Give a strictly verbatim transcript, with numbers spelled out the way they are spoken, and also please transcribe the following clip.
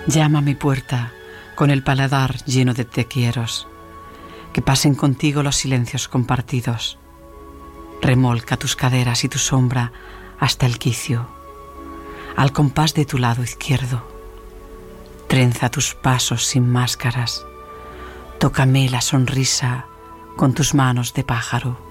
Llama a mi puerta con el paladar lleno de te quieros, que pasen contigo los silencios compartidos. Remolca tus caderas y tu sombra hasta el quicio, al compás de tu lado izquierdo. Trenza tus pasos sin máscaras, tócame la sonrisa con tus manos de pájaro.